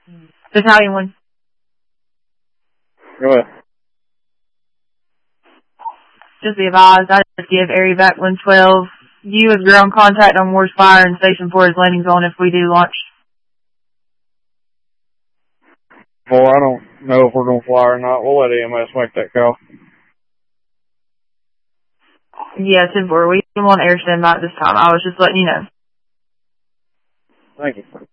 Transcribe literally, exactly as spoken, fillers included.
Battalion one. Go ahead. Just be advised, I just give Area Back one twelve. You as ground contact on Wars Fire and Station four is landing zone if we do launch. Well, I don't know if we're going to fly or not. We'll let A M S make that call. Yeah, ten four. We don't want air standby at this time. I was just letting you know. Thank you.